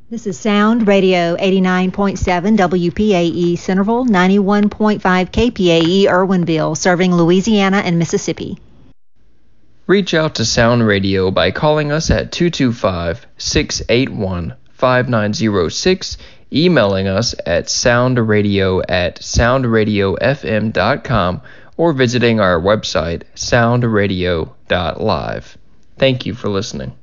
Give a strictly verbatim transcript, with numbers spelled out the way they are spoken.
This is Sound Radio eighty-nine point seven W P A E Centerville, ninety-one point five K P A E Irwinville, serving Louisiana and Mississippi. Reach out to Sound Radio by calling us at two two five, six eight one, five nine zero six, emailing us at soundradio at soundradiofm dot com, or visiting our website soundradio dot live. Thank you for listening.